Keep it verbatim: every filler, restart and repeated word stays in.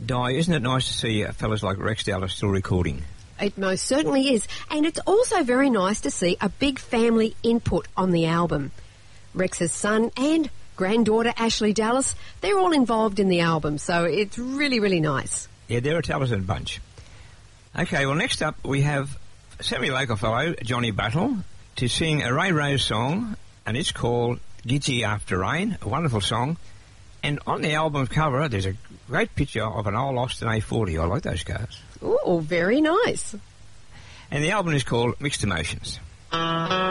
Di, isn't it nice to see uh, fellas like Rex Dallas still recording? It most certainly is. And it's also very nice to see a big family input on the album. Rex's son and granddaughter Ashley Dallas, they're all involved in the album, so it's really, really nice. Yeah, they're a talented bunch. Okay, well, next up we have semi-local fellow Johnny Battle to sing a Ray Rose song, and it's called Gidgee After Rain, a wonderful song. And on the album cover, there's a great picture of an old Austin A forty. I like those cars. Oh, very nice. And the album is called Mixed Emotions.